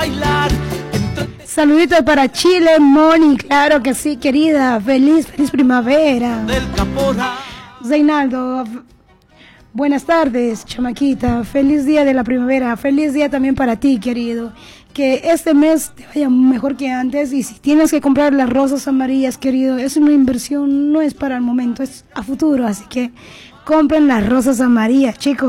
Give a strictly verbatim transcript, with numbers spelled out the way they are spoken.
Saluditos para Chile, Moni, claro que sí, querida. Feliz, feliz primavera. Reinaldo, buenas tardes, chamaquita. Feliz día de la primavera. Feliz día también para ti, querido. Que este mes te vaya mejor que antes. Y si tienes que comprar las rosas amarillas, querido, es una inversión, no es para el momento, es a futuro. Así que compren las rosas amarillas, chicos.